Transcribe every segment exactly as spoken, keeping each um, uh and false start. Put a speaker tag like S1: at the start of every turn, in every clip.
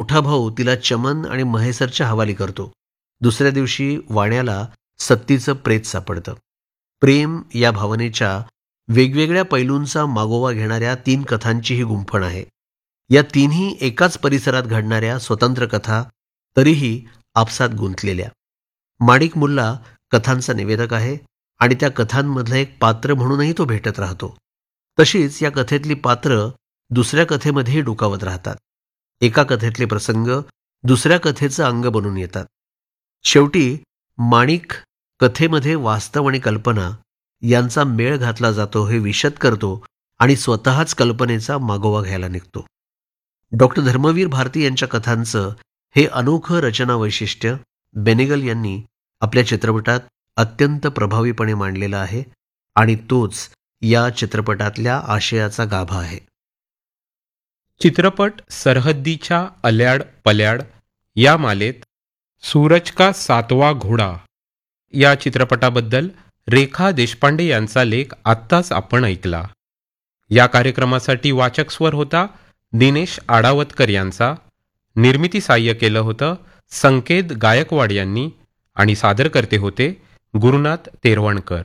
S1: मोठा भाऊ तिला चमन आणि महेसरच्या हवाली करतो. दुसऱ्या दिवशी वाण्याला सत्तीचं प्रेत सापडतं. प्रेम या भावनेच्या वेगवेगळ्या पैलूंचा मागोवा घेणाऱ्या तीन कथांची ही गुंफण आहे. या तीनही एकाच परिसरात घडणाऱ्या स्वतंत्र कथा, तरीही आपसात गुंतलेल्या. माणिक मुल्ला कथांचा निवेदक आहे आणि त्या कथांमधलं एक पात्र म्हणूनही तो भेटत राहतो. तशीच या कथेतली पात्र दुसऱ्या कथेमध्येही डोकावत राहतात. एका कथेतले प्रसंग दुसऱ्या कथेचं अंग बनून येतात. शेवटी माणिक कथेमध्ये वास्तव आणि कल्पना यांचा मेळ घातला जातो हे विशद करतो आणि स्वतःच कल्पनेचा मागोवा घ्यायला निघतो. डॉक्टर धर्मवीर भारती यांच्या कथांचं हे अनोखं रचना वैशिष्ट्य बेनेगल यांनी आपल्या चित्रपटात अत्यंत प्रभावीपणे मांडलेलं आहे आणि तोच या चित्रपटातल्या आशयाचा गाभा आहे.
S2: चित्रपट सरहद्दीच्या अल्याड पल्याड या मालेत सूरज का सातवा घोडा या चित्रपटाबद्दल रेखा देशपांडे यांचा लेख आत्ताच आपण ऐकला. या कार्यक्रमासाठी वाचक स्वर होता दिनेश आडावतकर यांचा. निर्मिती साह्य केलं होतं संकेत गायकवाड यांनी आणि सादरकर्ते होते गुरुनाथ तेरवणकर.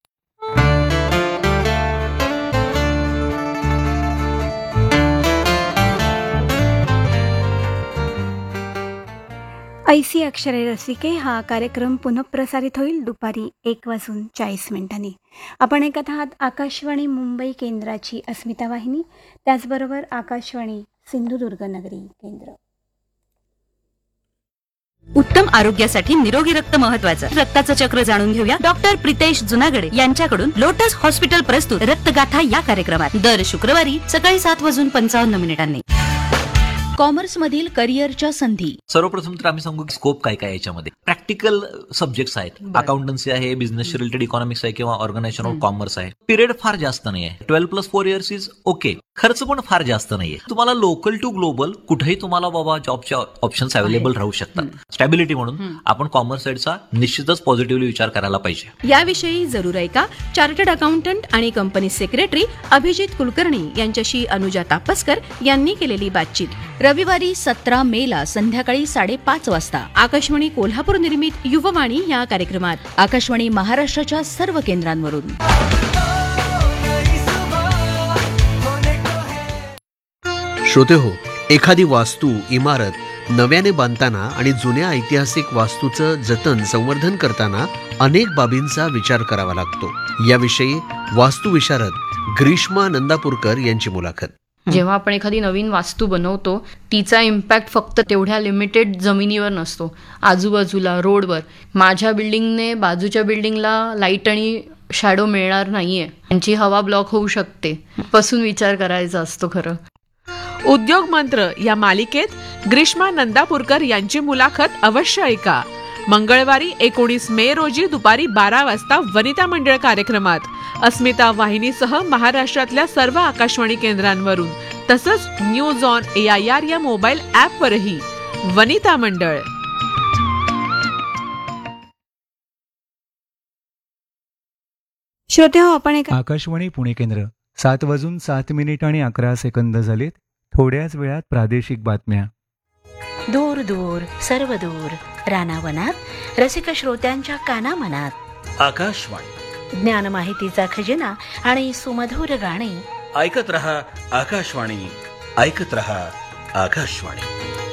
S3: ऐसी अक्षरे रसिके हा कार्यक्रम पुनःप्रसारित होईल दुपारी एक वाजून चाळीस मिनिटांनी. आपण ऐकत आहात आकाशवाणी मुंबई केंद्राची अस्मिता वाहिनी, त्याचबरोबर आकाशवाणी सिंधुदुर्ग नगरी केंद्र.
S4: उत्तम आरोग्यासाठी निरोगी रक्त महत्वाचं. रक्ताचं चक्र जाणून घेऊया डॉक्टर प्रितेश जुनागडे यांच्याकडून. लोटस हॉस्पिटल प्रस्तुत रक्तगाथा या कार्यक्रमात दर शुक्रवारी सकाळी सात वाजून पंचावन्न मिनिटांनी. कॉमर्स मधील करिअरच्या संधी.
S5: सर्वप्रथम तर आम्ही सांगू की स्कोप काय काय याच्यामध्ये. प्रॅक्टिकल सब्जेक्ट्स आहेत, अकाउंटन्सी आहे, बिझनेस रिलेटेड इकॉनॉमिक्स आहे किंवा ऑर्गनायझेशन ऑफ कॉमर्स आहे. पिरियड फार जास्त नाही आहे, twelve plus four years is okay. खर्च पण फार जास्त नाहीये. तुम्हाला लोकल टू ग्लोबल कुठेही तुम्हाला बाबा जॉबचे ऑप्शन्स अवेलेबल राहू शकतात. स्टॅबिलिटी म्हणून आपण कॉमर्स साईडचा निश्चितच पॉझिटिव्हली विचार करायला पाहिजे.
S4: याविषयी जरूर ऐका चार्टर्ड अकाउंटंट आणि कंपनी सेक्रेटरी अभिजित कुलकर्णी यांच्याशी अनुजा तापसकर यांनी केलेली बातचीत. रविवारी सतरा मेला संध्याकाळी साडेपाच वाजता आकाशवाणी कोल्हापूर निर्मित युववाणी या कार्यक्रमात. आकाशवाणी महाराष्ट्राच्या सर्व केंद्रांवरून.
S1: श्रोते हो, एखादी वास्तू इमारत नव्याने बांधताना आणि जुन्या ऐतिहासिक वास्तूचं जतन संवर्धन करताना अनेक बाबींचा विचार करावा लागतो. याविषयी वास्तुविशारद ग्रीष्मा नंदापूरकर यांची मुलाखत.
S6: जेव्हा आपण एखादी नवीन वास्तू बनवतो तिचा इम्पॅक्ट फक्त तेवढ्या लिमिटेड जमिनीवर नसतो, आजूबाजूला रोडवर. माझ्या बिल्डिंगने बाजूच्या बिल्डिंगला लाईट आणि शॅडो मिळणार नाहीये, त्यांची हवा ब्लॉक होऊ शकते, पासून विचार करायचा असतो खरं.
S7: उद्योग मंत्र या मालिकेत ग्रीष्मा नंदापूरकर यांची मुलाखत अवश्य ऐका. मंगळवारी एकोणीस मे रोजी दुपारी बारा वाजता वनिता मंडळ कार्यक्रमात अस्मिता वाहिनीसह महाराष्ट्रातल्या सर्व आकाशवाणी केंद्रांवरून, तसंच news on A I R या मोबाईल ऍपवरही. वनिता मंडळ.
S3: श्रोते हो, आपण एक
S8: आकाशवाणी पुणे केंद्र. सात वाजून सात मिनिट आणि अकरा सेकंद झालेत. थोड्याच वेळात प्रादेशिक बातम्या.
S4: दूर दूर सर्व दूर रानावनात रसिक श्रोत्यांच्या कानामनात
S9: आकाशवाणी
S4: ज्ञान माहितीचा खजिना आणि सुमधुर गाणी.
S9: ऐकत रहा आकाशवाणी, ऐकत रहा आकाशवाणी.